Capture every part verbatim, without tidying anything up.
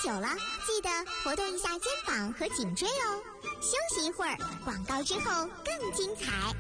久了，记得活动一下肩膀和颈椎哦。休息一会儿，广告之后更精彩。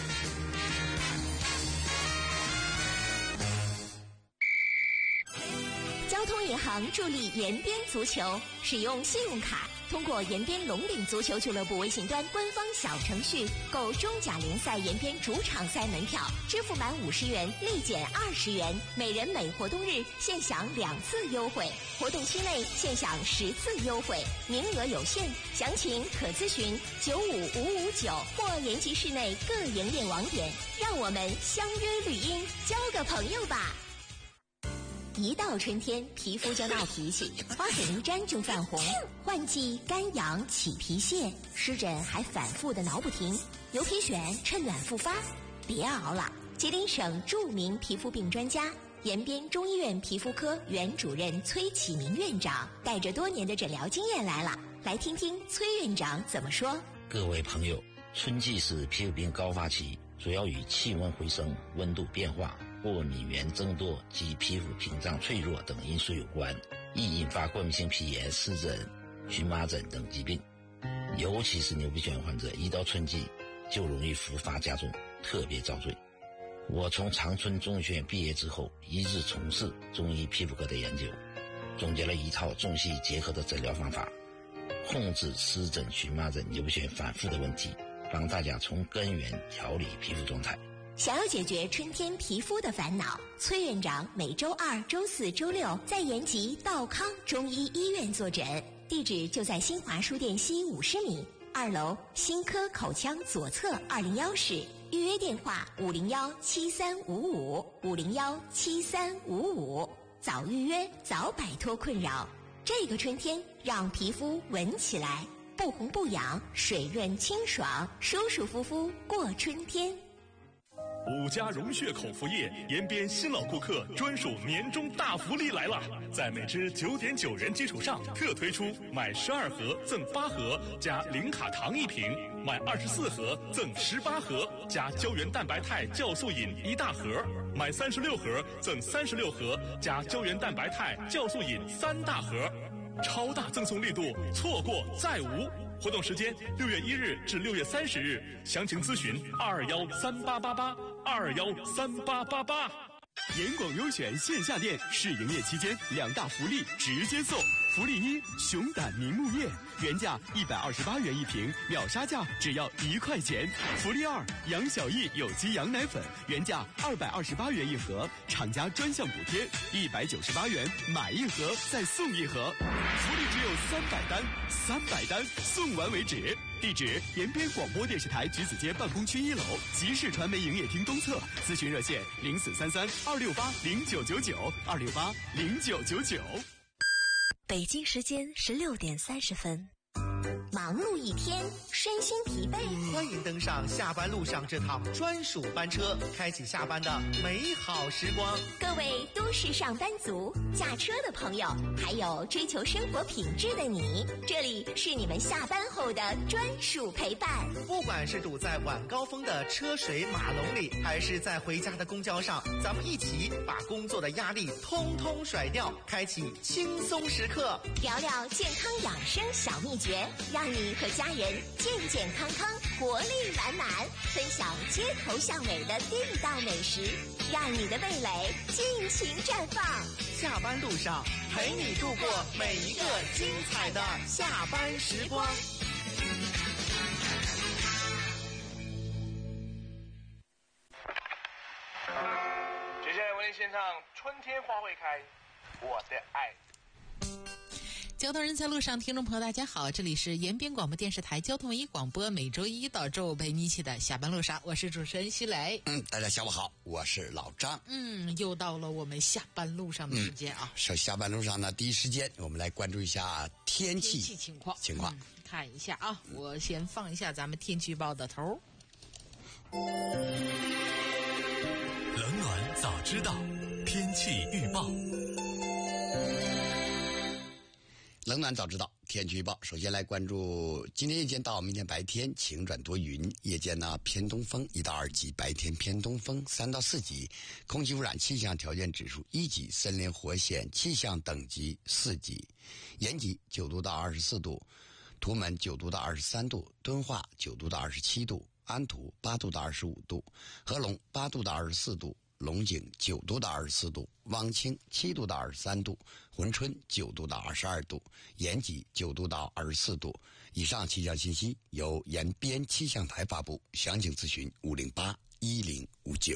交通银行助力延边足球，使用信用卡通过延边龙岭足球俱乐部微信端官方小程序购中甲联赛延边主场赛门票，支付满五十元立减二十元，每人每活动日限享两次优惠，活动期内限享十次优惠，名额有限，详情可咨询九五五五九或延吉市内各营业网点。让我们相约绿荫，交个朋友吧。一到春天，皮肤就闹脾气，花粉一沾就泛红，换季干痒起皮屑，湿疹还反复的挠不停，牛皮癣趁暖复发。别熬了，吉林省著名皮肤病专家延边中医院皮肤科原主任崔启明院长带着多年的诊疗经验来了，来听听崔院长怎么说。 各位朋友，春季是皮肤病高发期，主要与气温回升、温度变化、过敏源增多及皮肤屏障脆弱等因素有关，易引发过敏性皮炎、湿疹、荨麻疹等疾病。尤其是牛皮癣患者，一到春季就容易复发加重，特别遭罪。我从长春中医学院毕业之后，一直从事中医皮肤科的研究，总结了一套中西医结合的诊疗方法，控制湿疹、荨麻疹、牛皮癣反复的问题，帮大家从根源调理皮肤状态。 想要解决春天皮肤的烦恼，崔院长每周二、周四、周六在延吉道康中医医院坐诊，地址就在新华书店西五十米二楼新科口腔左侧二零幺室，预约电话五零幺七三五五五零幺七三五五，早预约早摆脱困扰。这个春天让皮肤闻起来不红不痒，水润清爽，舒舒服服过春天。 五家融血口服液延边新老顾客专属年终大福利来了，在每支九点九元基础上特推出买十二盒赠八盒加零卡糖一瓶，买二十四盒赠十八盒加胶原蛋白肽酵素饮一大盒，买三十六盒赠三十六盒加胶原蛋白肽酵素饮三大盒，超大赠送力度，错过再无。活动时间六月一日至六月三十日，详情咨询二二幺三八八八二二幺三八八八。 严广优选线下店试营业期间两大福利直接送。福利一，熊胆凝目液原价一百二十八元一瓶，秒杀价只要一块钱。福利二，杨小艺有机羊奶粉原价二百二十八元一盒，厂家专项补贴一百九十八元，买一盒再送一盒。福利只有三百单，三百单送完为止。地址：延边广播电视台橘子街办公区一楼集市传媒营业厅东侧，咨询热线零四三三二六八零九九九二六八零九九九。 北京时间十六点三十分。忙碌一天，身心疲惫， 欢迎登上下班路上这趟专属班车，开启下班的美好时光。 各位都市上班族、驾车的朋友，还有追求生活品质的你，这里是你们下班后的专属陪伴。 不管是堵在晚高峰的车水马龙里，还是在回家的公交上，咱们一起把工作的压力通通甩掉，开启轻松时刻， 聊聊健康养生小秘诀，让你和家人健健康康，活力满满，分享街头巷尾的地道美食，让你的味蕾尽情绽放。 下班路上陪你度过每一个精彩的下班时光。 接下来为您献唱《春天花会开》，我的爱。 交通人在路上，听众朋友大家好，这里是延边广播电视台交通一广播，每周一到周五陪你一起的下班路上，我是主持人徐磊。 嗯，大家下午好，我是老张。 嗯，又到了我们下班路上的时间啊。 是、嗯、下班路上呢，第一时间我们来关注一下天气天气情况情况、 嗯。看一下啊，我先放一下咱们天气预报的头。 冷暖早知道，天气预报。 冷暖早知道，天气预报。首先来关注今天夜间到明天白天晴转多云，夜间呢偏东风一到二级，白天偏东风三到四级。空气污染气象条件指数一级，森林火险气象等级四级。延吉九度到二十四度，图门九度到二十三度，敦化九度到二十七度，安图八度到二十五度，合龙八度到二十四度。龙井九度到二十四度，汪清七度到二十三度，珲春九度到二十二度，延吉九度到二十四度。以上气象信息由延边气象台发布，详情咨询五零八一零五九。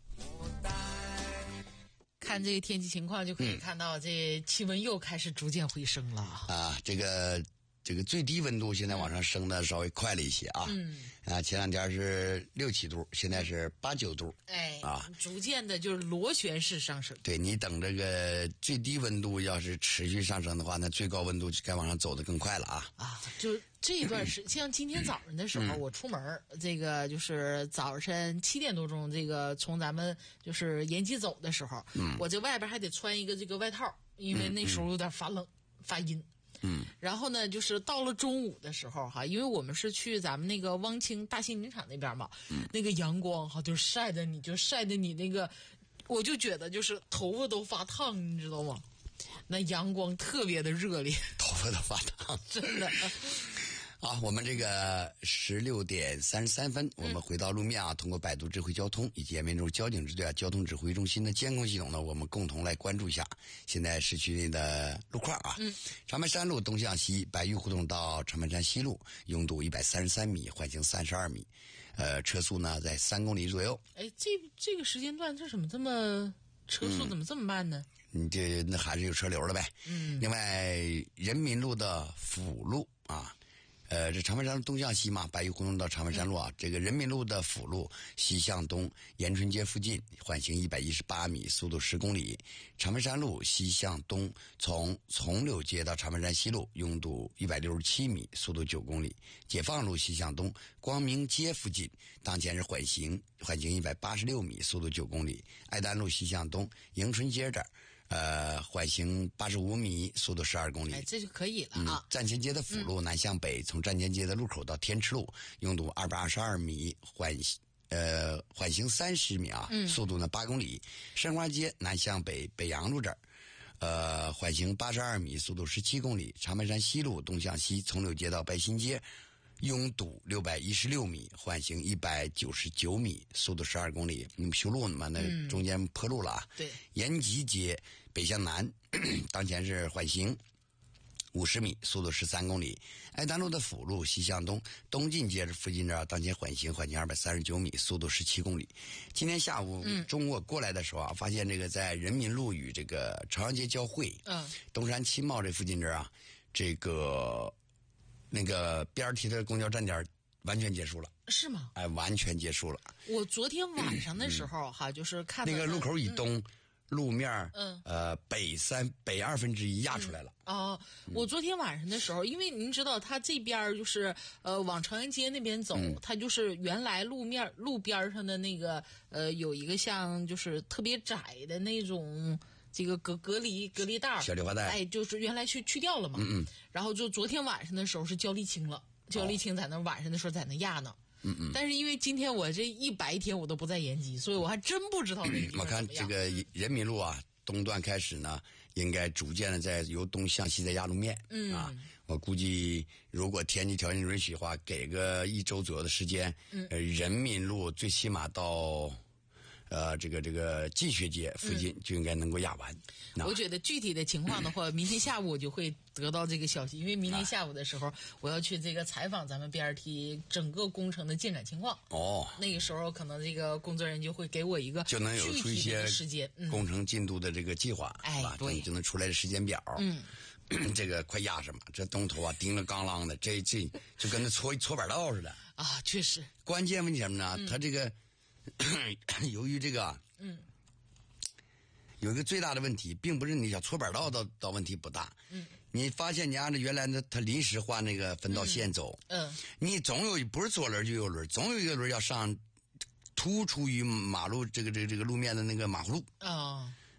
看这个天气情况就可以看到，这气温又开始逐渐回升了。 啊，这个这个最低温度现在往上升的稍微快了一些啊。嗯。啊，前两天是六七度，现在是八九度。 哎。 啊， 逐渐的就是螺旋式上升。 对，你等这个最低温度要是持续上升的话，那最高温度就该往上走得更快了啊。 啊，就这一段时，像今天早上的时候，嗯、我出门，这个就是早晨七点多钟，这个从咱们就是延吉走的时候，嗯、我这外边还得穿一个这个外套，因为那时候有点发冷、嗯、发阴。 嗯， 然后呢，就是到了中午的时候哈，因为我们是去咱们那个汪清大兴林场那边嘛，嗯、那个阳光哈，就晒的你就晒的你那个，我就觉得就是头发都发烫，你知道吗？那阳光特别的热烈， 头发都发烫， 真的。 好，我们这个十六点三十三分，我们回到路面啊，通过百度智慧交通以及延边州交警支队啊交通指挥中心的监控系统呢，我们共同来关注一下现在市区内的路况啊。嗯，长白山路东向西，白玉胡同到长白山西路拥堵一百三十三米，缓行三十二米，呃，车速呢在三公里左右。 哎，这这个时间段这怎么这么车速怎么这么慢呢？ 嗯，你这那还是有车流了呗。嗯，另外人民路的辅路啊。呃，这长白山路东向西嘛，白玉胡同到长白山路啊，这个人民路的辅路西向东，延春街附近缓行一百一十八米，速度十公里。长白山路西向东，从从柳街到长白山西路拥堵一百六十七米，速度九公里。解放路西向东，光明街附近当前是缓行缓行一百八十六米，速度九公里。爱丹路西向东，迎春街这儿。呃，缓行八十五米，速度十二公里， 哎，这就可以了啊。 嗯、站前街的辅路、嗯、南向北，从站前街的路口到天池路，拥堵二百二十二米，缓呃缓行三十米啊，嗯、速度呢八公里。申花街南向北，北阳路这儿，呃，缓行八十二米，速度十七公里。长白山西路东向西，从柳街到白新街。拥堵六百一十六米，缓行一百九十九米，速度十二公里。你们修路嘛，那中间坡路了啊。 对。 延吉街北向南，咳咳当前是缓行五十米，速度十三公里。爱丹路的辅路西向东，东进街附近这儿当前缓行缓行二百三十九米，速度十七公里。今天下午、嗯、中午我过来的时候啊，发现这个在人民路与这个朝阳街交汇，嗯，东山七贸这附近这儿啊，这个。那个 B R T 的公交站点完全结束了， 是吗？ 哎，完全结束了。 我昨天晚上的时候哈，嗯、就是看那个路口以东、嗯、路面，嗯，呃，北三北二分之一压出来了。 嗯、哦，我昨天晚上的时候，因为您知道，它这边就是呃往朝阳街那边走，嗯、它就是原来路面路边上的那个呃有一个像就是特别窄的那种。这个隔隔离隔离带小绿化带， 哎，就是原来去去掉了嘛。嗯嗯。然后就昨天晚上的时候是焦沥青了，焦沥青在那、哦、晚上的时候在那压呢。嗯嗯。但是因为今天我这一白天我都不在延吉，所以我还真不知道那地方、嗯、 我看这个人民路啊，东段开始呢，应该逐渐的在由东向西在压路面。嗯啊，我估计如果天气条件允许的话，给个一周左右的时间，嗯，呃，人民路最起码到。呃，这个这个济学街附近就应该能够压完。 嗯、我觉得具体的情况的话，明天下午我就会得到这个消息，因为明天下午的时候我要去这个采访咱们 B R T 整个工程的进展情况。哦，那个时候可能这个工作人员就会给我一个就能有出一些时间工程进度的这个计划， 哎、嗯，对， 就能出来的时间表。嗯。这个快压上嘛，这东头啊叮了咣啷的，这这就跟那搓搓板道似的啊，确实。 关键问题什么呢？嗯、他这个。由于这个，嗯，有一个最大的问题，并不是你想搓板道到到问题不大，嗯，你发现你按照原来的他临时换那个分道线走，嗯，嗯你总有不是左轮就右轮，总有一个轮要上突出于马路这个这个这个路面的那个马虎路，啊、哦，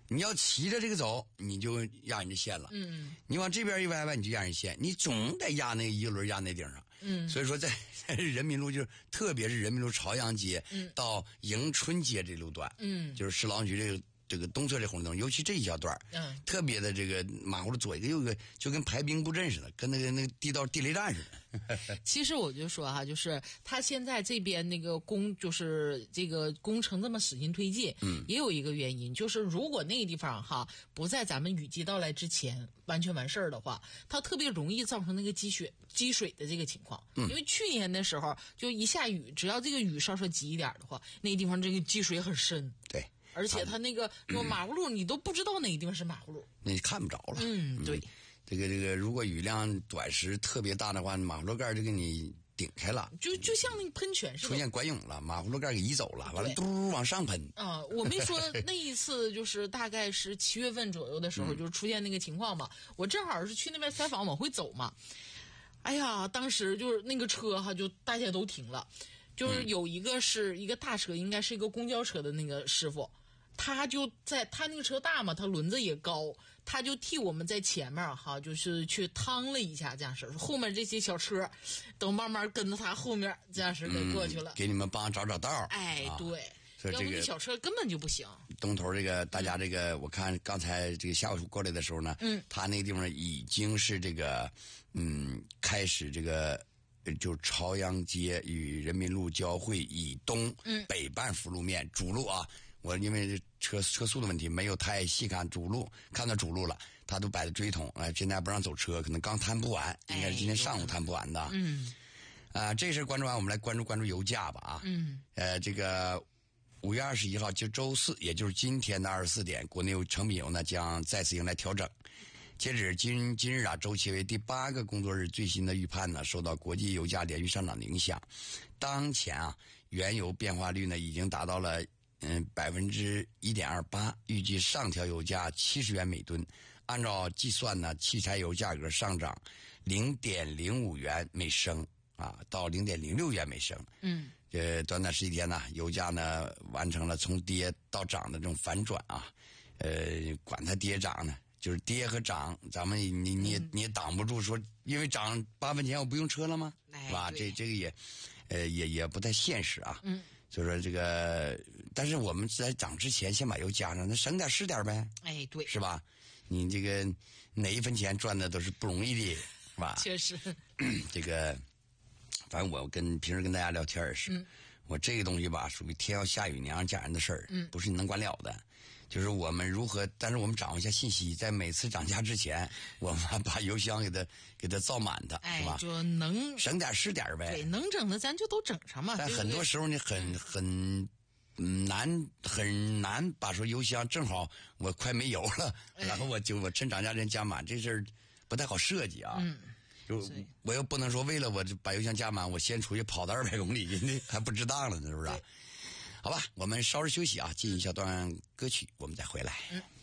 你要骑着这个走，你就压人家线了。 嗯， 你往这边一歪歪，你就压人线，你总得压那一轮压那顶上。 嗯， 所以说在在人民路，就是特别是人民路朝阳街、 嗯、 到迎春街这路段， 嗯， 就是市劳动局这个这个东侧这红绿灯，尤其这一小段， 嗯， 特别的这个马路左一个右一个，就跟排兵布阵似的，跟那个那个地道地雷战似的。 其实我就说哈，就是他现在这边那个工，就是这个工程这么使劲推进， 嗯， 也有一个原因，就是如果那个地方哈不在咱们雨季到来之前完全完事儿的话，它特别容易造成那个积雪积水的这个情况。 嗯， 因为去年的时候就一下雨，只要这个雨稍稍急一点的话，那个地方这个积水很深。 对。 而且它那个说马虎路，你都不知道哪个地方是马虎路， 你看不着了。 嗯，对。 嗯、这个这个，如果雨量短时特别大的话，马虎路盖就给你顶开了， 就就像那个喷泉似的， 出现管涌了，马虎路盖给移走了，完了嘟往上喷。 啊、呃，我没说那一次就是大概是七月份左右的时候，就是出现那个情况嘛。我正好是去那边采访，往回走嘛。哎呀，当时就是那个车哈，就大家都停了，就是有一个是一个大车，应该是一个公交车的那个师傅。他就在他那个车大嘛，他轮子也高，他就替我们在前面哈，就是去趟了一下驾驶，后面这些小车都慢慢跟着他后面驾驶给过去了， 嗯、给你们帮找找道。 哎， 啊、 对， 所以这个小车根本就不行。 东头这个大家这个，我看刚才这个下午过来的时候呢， 嗯， 他那个地方已经是这个，嗯，开始这个。就朝阳街与人民路交汇以东， 嗯， 北半幅路面主路啊，我因为车车速的问题没有太细看主路，看到主路了，他都摆的锥桶，哎，现在不让走车，可能刚摊不完，应该是今天上午摊不完的。 嗯， 啊、呃，这事关注完，我们来关注关注油价吧啊。 嗯， 呃，这个五月二十一号就周四，也就是今天的二十四点，国内成品油呢将再次迎来调整。截止今今日啊，周期为第八个工作日，最新的预判呢，受到国际油价连续上涨的影响，当前啊，原油变化率呢已经达到了嗯百分之一点二八，预计上调油价七十元每吨。按照计算呢，汽柴油价格上涨零点零五元每升啊，到零点零六元每升。 嗯， 这短短十几天呢，油价呢完成了从跌到涨的这种反转啊，呃，管它跌涨呢。就是跌和涨，咱们你你也你也挡不住说，因为涨八分钱我不用车了吗？是吧？这这个也，呃，也也不太现实啊。 嗯。 所以说这个，但是我们在涨之前先把油加上，那省点是点呗。 哎，对。 是吧？你这个哪一分钱赚的都是不容易的，是吧？ 确实。 这个，反正我跟平时跟大家聊天也是， 嗯、 我这个东西吧，属于天要下雨娘家人的事儿， 嗯， 不是你能管了的。就是我们如何，但是我们掌握一下信息，在每次涨价之前，我们把油箱给它给它造满它， 哎， 是吧？ 就能省点是点呗。 对，能整的咱就都整上嘛。 但很多时候呢，很很难很难把说油箱正好我快没油了， 哎、 然后我就我趁涨价前加满，这事儿不太好设计啊。 嗯。 就我又不能说为了我把油箱加满，我先出去跑到二百公里，那还不值当了呢，是不是？好吧，我们稍事休息啊，进一小段歌曲，我们再回来。 嗯。